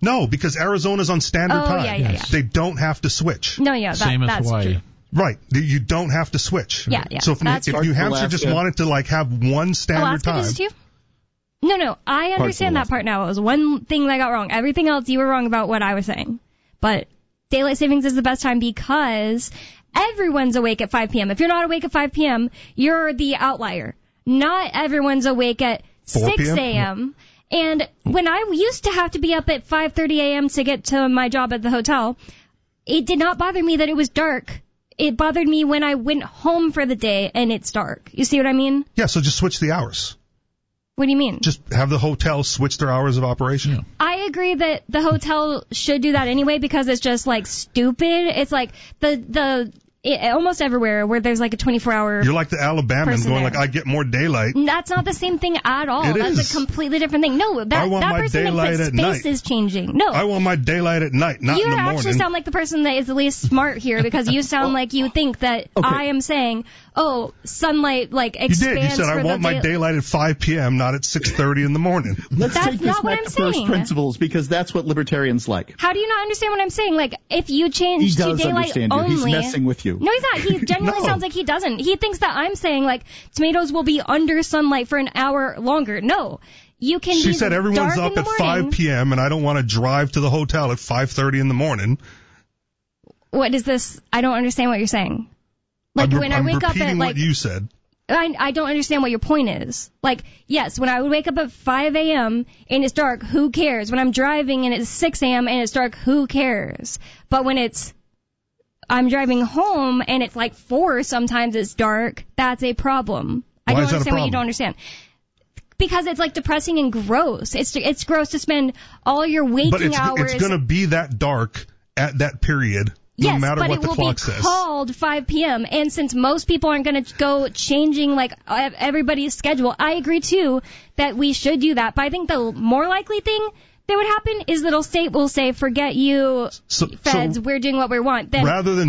No, because Arizona's on standard time. Yeah. They don't have to switch. No, yeah, Same as that's Hawaii. true. Right. You don't have to switch. Yeah. So if New Hampshire just wanted to have one standard Alaska time. does too? No, I understand that part now. It was one thing that I got wrong. Everything else you were wrong about what I was saying. But daylight savings is the best time because everyone's awake at 5 p.m. If you're not awake at 5 p.m., you're the outlier. Not everyone's awake at 6 a.m. And when I used to have to be up at 5:30 a.m. to get to my job at the hotel, it did not bother me that it was dark. It bothered me when I went home for the day and it's dark. You see what I mean? Yeah, so just switch the hours. What do you mean? Just have the hotel switch their hours of operation. Yeah. I agree that the hotel should do that anyway because it's just like stupid. It's like almost everywhere where there's like a 24-hour. You're like the Alabamans going like, I get more daylight. That's not the same thing at all. That's a completely different thing. No, that person thinks that space is changing. No. I want my daylight at night, not in the morning. You actually sound like the person that is the least smart here because you sound like you think that I am saying, sunlight expands. You did. You said I want my daylight at 5 p.m., not at 6:30 in the morning. Let's take this back to first principles because that's what libertarians like. How do you not understand what I'm saying? Like, if you change to daylight only. He's messing with you. No, he's not. He genuinely sounds like he doesn't. He thinks that I'm saying, like, tomatoes will be under sunlight for an hour longer. No. You can She said everyone's up at 5 p.m. and I don't want to drive to the hotel at 5:30 in the morning. What is this? I don't understand what you're saying. Like, when I wake up at, what you said. I don't understand what your point is. Like, yes, when I would wake up at 5 a.m. and it's dark, who cares? When I'm driving and it's 6 a.m. and it's dark, who cares? But when I'm driving home and it's like 4, sometimes it's dark, that's a problem. I don't understand what you don't understand. Because it's like depressing and gross. It's gross to spend all your waking hours. But it's going to be that dark at that period. No matter what the clock says. Yes, but it will be called 5 p.m. And since most people aren't going to go changing like everybody's schedule, I agree too that we should do that. But I think the more likely thing that would happen is that state will say, "Forget you, feds. We're doing what we want." Then rather than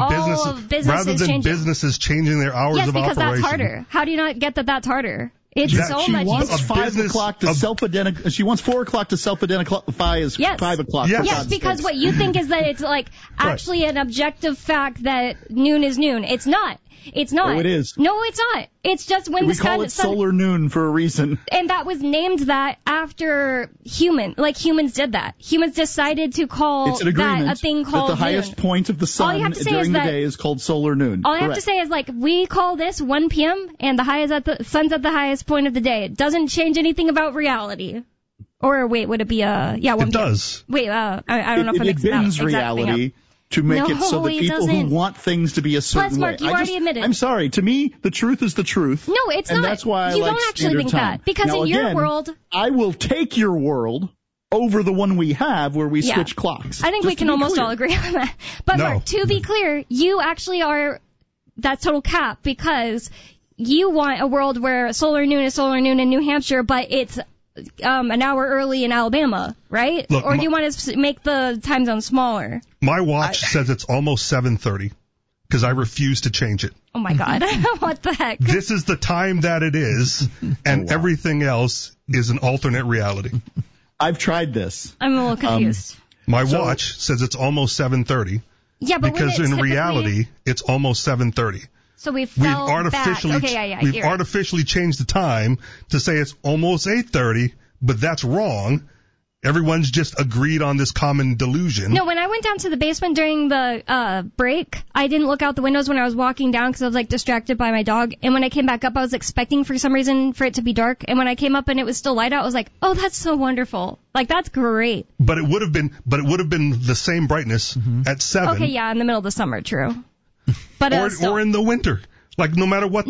businesses changing their hours of operation. Yes, because that's harder. How do you not get that that's harder? It's so she much wants easier. 5 o'clock to self-identify. She wants 4 o'clock to self-identify as 5 o'clock. Yes, because what you think is that it's like actually an objective fact that noon is noon. It's not. It's not. Oh, it is. No, it's not. It's just when we call it solar noon for a reason. And that was named that after humans did that. Humans decided to call that a thing called that the highest point of the sun during the day is called solar noon. All I have to say is, like, we call this 1 p.m. and the sun's at the highest point of the day. It doesn't change anything about reality. Or wait, would it be 1 p.m.? It does. Wait, I don't know if I'm mixing that exact reality. To make it so that people who want things to be a certain way. Mark, you already admitted. I'm sorry. To me, the truth is the truth. No, it's and not. That's why you I like don't actually think time. That. Because now, in your world... I will take your world over the one we have where we switch clocks. I think we can almost all agree on that. But Mark, to be clear, you actually are... That's total cap because you want a world where solar noon is solar noon in New Hampshire, but it's... an hour early in Alabama, right? Look, or do you want to make the time zone smaller? My watch says it's almost 7:30 because I refuse to change it. Oh, my God. What the heck? This is the time that it is, and everything else is an alternate reality. I've tried this. I'm a little confused. My watch says it's almost 7:30. Yeah, but because in reality, it's almost 7:30. So we've artificially changed the time to say it's almost 8:30, but that's wrong. Everyone's just agreed on this common delusion. No, when I went down to the basement during the break, I didn't look out the windows when I was walking down because I was like distracted by my dog. And when I came back up, I was expecting for some reason for it to be dark. And when I came up and it was still light out, I was like, "Oh, that's so wonderful! Like that's great." But it would have been the same brightness at 7. Okay, yeah, in the middle of the summer, true. But or in the winter, like no matter what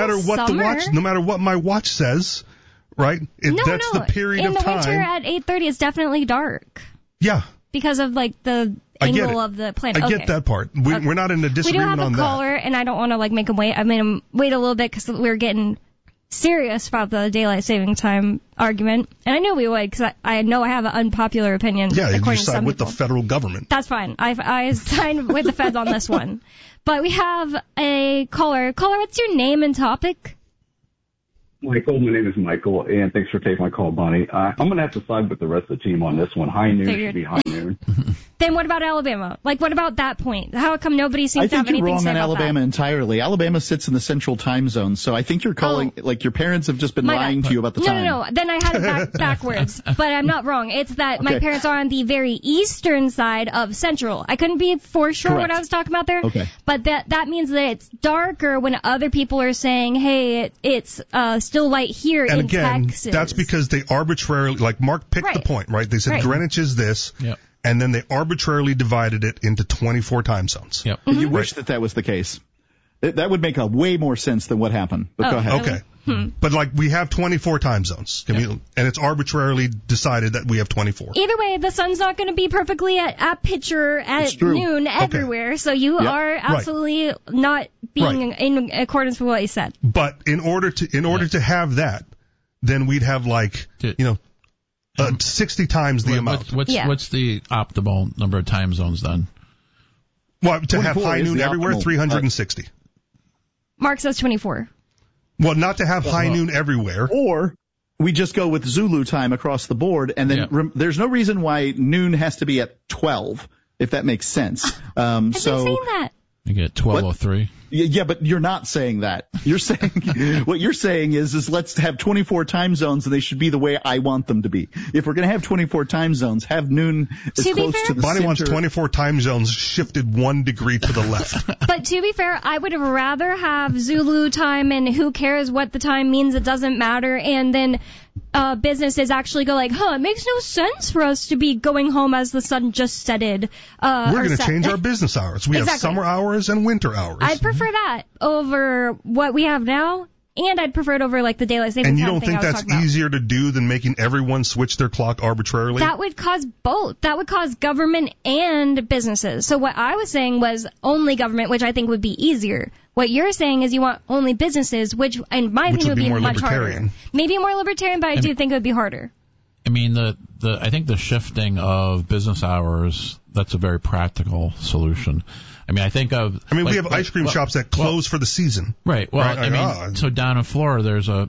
my watch says, right? That's the period of time. In the winter at 8:30, it's definitely dark. Yeah. Because of like the angle of the planet. I get that part. We're not in a disagreement on that. We do have a caller, and I don't want to like make him wait. I made him wait a little bit because we were getting serious about the daylight saving time argument, and I knew we would because I know I have an unpopular opinion. Yeah, you side side with the federal government. That's fine. I signed with the feds on this one. But we have a caller. Caller, what's your name and topic? Michael, my name is Michael, and thanks for taking my call, Bonnie. I'm going to have to side with the rest of the team on this one. High noon should be high noon. Then what about Alabama? Like, what about that point? How come nobody seems to have anything to say about that? I think you're wrong on Alabama entirely. Alabama sits in the central time zone, so I think you're calling, like your parents have just been lying to you about the time. No. Then I had it backwards. But I'm not wrong. It's that my parents are on the very eastern side of central. I couldn't be for sure what I was talking about there. Okay. But that means that it's darker when other people are saying, hey, it's still light here in Texas. That's because they arbitrarily, like Mark picked the point, right? They said Greenwich is this. Yep. And then they arbitrarily divided it into 24 time zones. Yep. Mm-hmm. You wish that was the case. That would make a way more sense than what happened. But go ahead. Okay. But like we have 24 time zones, and it's arbitrarily decided that we have 24. Either way, the sun's not going to be perfectly at picture at noon everywhere, so you are absolutely not being in accordance with what you said. But in order to have that, then we'd have 60 times the amount. What's the optimal number of time zones then? Well, to have high noon everywhere, 360. Mark says 24. Well, not to have high noon everywhere. Or we just go with Zulu time across the board, and then there's no reason why noon has to be at 12, if that makes sense. I've been saying that. You get 12:03. Yeah, but you're not saying that. You're saying what you're saying is let's have 24 time zones, and they should be the way I want them to be. If we're going to have 24 time zones, have noon as close to the Bonnie center. wants 24 time zones shifted 1 degree to the left. But to be fair, I would rather have Zulu time, and who cares what the time means, it doesn't matter, and then businesses actually go like, it makes no sense for us to be going home as the sun just setted. We're going to change our business hours. We have summer hours and winter hours. I'd prefer that over what we have now, and I'd prefer it over like the daylight savings time. And you don't think that's easier to do than making everyone switch their clock arbitrarily? That would cause both. That would cause government and businesses. So what I was saying was only government, which I think would be easier. What you're saying is you want only businesses, which in my opinion would be much harder. Maybe more libertarian, but I do think it would be harder. I mean, I think the shifting of business hours, that's a very practical solution. I mean, we have ice cream shops that close for the season. Right. Well, so down in Florida, there's a,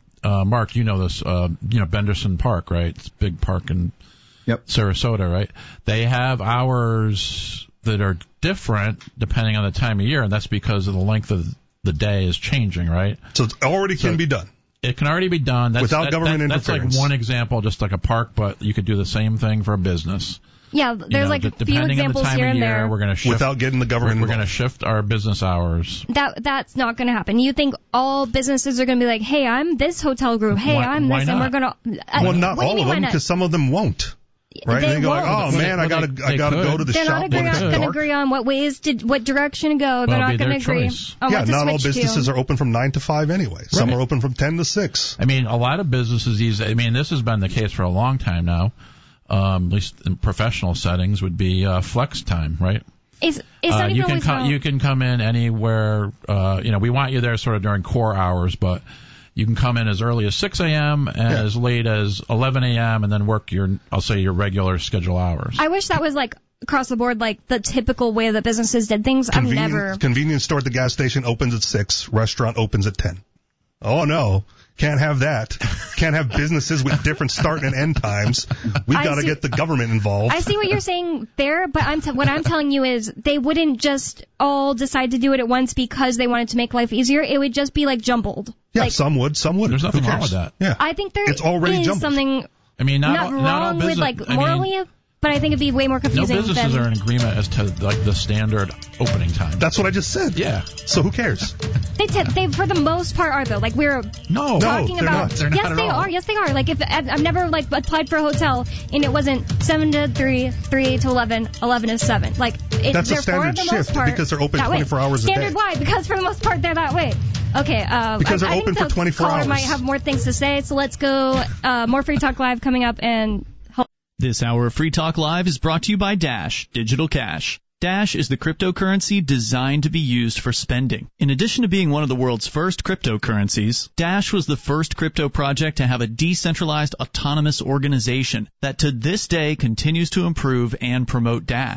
Mark, you know this, Benderson Park, right? It's a big park in Sarasota, right? They have hours that are different depending on the time of year, and that's because of the length of the day is changing, right? So it already can be done. It can already be done. Without government interference. That's like one example, just like a park, but you could do the same thing for a business. Yeah, there's a few examples here and there. We're going to shift, without getting the government we're going to shift our business hours. That's not going to happen. You think all businesses are going to be like, hey, I'm this hotel group. Hey, I'm this, and we're going to. Well, not all of them, because some of them won't. Right? They go like, oh man, I gotta go to the shop. They're not going to agree on what direction to go. They're not going to agree on what to not all switch businesses to. are open from 9 to 5 anyway. Some are open from 10 to 6. I mean, a lot of businesses this has been the case for a long time now. At least in professional settings, would be flex time, right? It's not even you can come in anywhere. We want you there sort of during core hours, but you can come in as early as 6 a.m. and as late as 11 a.m. and then work your regular schedule hours. I wish that was like across the board, like the typical way that businesses did things. Convenience store at the gas station opens at 6. Restaurant opens at 10. Oh no. Can't have that. Can't have businesses with different start and end times. We've got to get the government involved. I see what you're saying there, but what I'm telling you is they wouldn't just all decide to do it at once because they wanted to make life easier. It would just be like jumbled. Yeah, some would. There's nothing wrong with that. Yeah. I think it's already is jumbled. Something not wrong with morally. But I think it'd be way more confusing. No businesses are in agreement as to the standard opening time. That's what I just said. Yeah. So who cares? They for the most part are though. Like we're talking about. They're not at all. Yes, they are. Like if I've never applied for a hotel and it wasn't 7 to 3, 3 to 11, 11 to 7. That's a standard shift because they're open 24 hours a day. Standard why? Because for the most part they're that way. Okay. Because they're open for 24 hours. Might have more things to say, so let's go. More Free Talk Live coming up and. This hour of Free Talk Live is brought to you by Dash Digital Cash. Dash is the cryptocurrency designed to be used for spending. In addition to being one of the world's first cryptocurrencies, Dash was the first crypto project to have a decentralized autonomous organization that to this day continues to improve and promote Dash.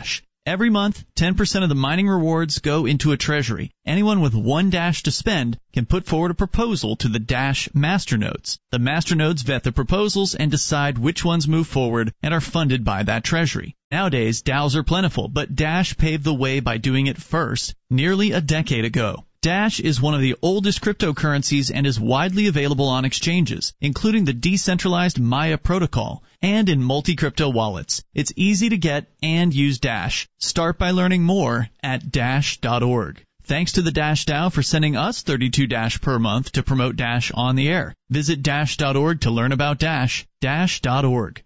Every month, 10% of the mining rewards go into a treasury. Anyone with one Dash to spend can put forward a proposal to the Dash masternodes. The masternodes vet the proposals and decide which ones move forward and are funded by that treasury. Nowadays, DAOs are plentiful, but Dash paved the way by doing it first nearly a decade ago. Dash is one of the oldest cryptocurrencies and is widely available on exchanges, including the decentralized Maya protocol, and in multi-crypto wallets. It's easy to get and use Dash. Start by learning more at Dash.org. Thanks to the Dash DAO for sending us 32 Dash per month to promote Dash on the air. Visit Dash.org to learn about Dash. Dash.org.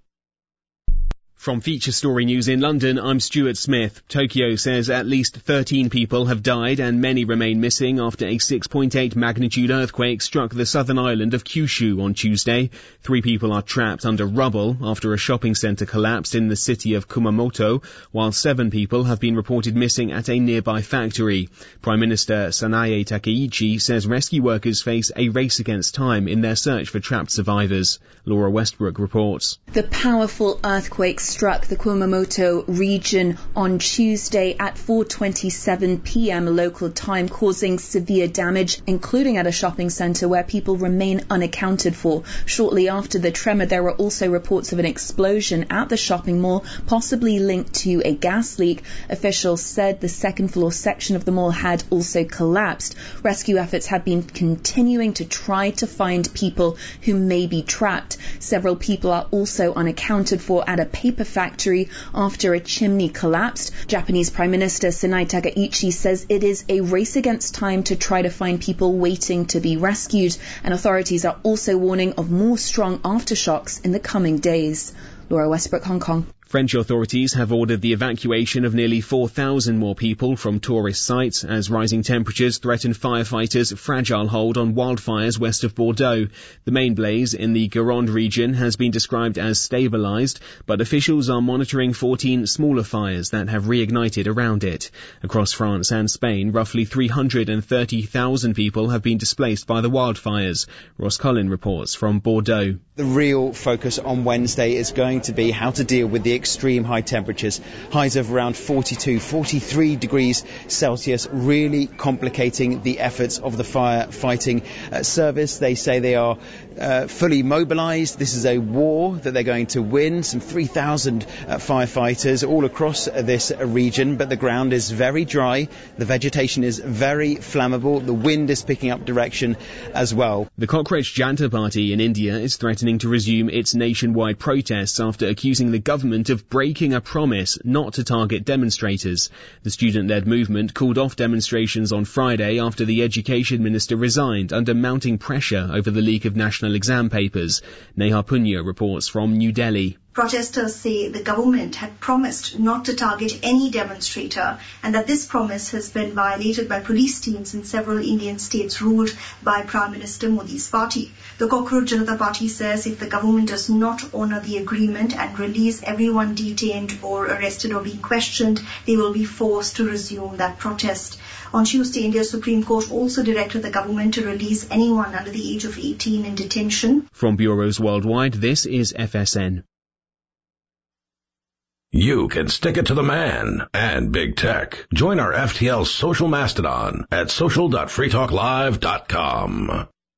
From Feature Story News in London, I'm Stuart Smith. Tokyo says at least 13 people have died and many remain missing after a 6.8 magnitude earthquake struck the southern island of Kyushu on Tuesday. 3 people are trapped under rubble after a shopping centre collapsed in the city of Kumamoto, while 7 people have been reported missing at a nearby factory. Prime Minister Sanae Takeichi says rescue workers face a race against time in their search for trapped survivors. Laura Westbrook reports. The powerful earthquake struck the Kumamoto region on Tuesday at 4:27 p.m. local time, causing severe damage, including at a shopping centre where people remain unaccounted for. Shortly after the tremor, there were also reports of an explosion at the shopping mall, possibly linked to a gas leak. Officials said the second floor section of the mall had also collapsed. Rescue efforts have been continuing to try to find people who may be trapped. Several people are also unaccounted for at a paper factory after a chimney collapsed. Japanese Prime Minister Sanae Takeichi says it is a race against time to try to find people waiting to be rescued, and authorities are also warning of more strong aftershocks in the coming days. Laura Westbrook, Hong Kong. French authorities have ordered the evacuation of nearly 4,000 more people from tourist sites as rising temperatures threaten firefighters' fragile hold on wildfires west of Bordeaux. The main blaze in the Gironde region has been described as stabilized, but officials are monitoring 14 smaller fires that have reignited around it. Across France and Spain, roughly 330,000 people have been displaced by the wildfires. Ross Collin reports from Bordeaux. The real focus on Wednesday is going to be how to deal with the extreme high temperatures, highs of around 42, 43 degrees Celsius, really complicating the efforts of the firefighting service. They say they are fully mobilized. This is a war that they're going to win. Some 3,000 firefighters all across this region, but the ground is very dry. The vegetation is very flammable. The wind is picking up direction as well. The Cockroach Janta Party in India is threatening to resume its nationwide protests after accusing the government of breaking a promise not to target demonstrators. The student-led movement called off demonstrations on Friday after the education minister resigned under mounting pressure over the leak of national exam papers. Neha Punya reports from New Delhi. Protesters say the government had promised not to target any demonstrator and that this promise has been violated by police teams in several Indian states ruled by Prime Minister Modi's party. The Cockroach Janata Party says if the government does not honour the agreement and release everyone detained or arrested or being questioned, they will be forced to resume that protest. On Tuesday, India's Supreme Court also directed the government to release anyone under the age of 18 in detention. From bureaus worldwide, this is FSN. You can stick it to the man and big tech. Join our FTL social mastodon at social.freetalklive.com.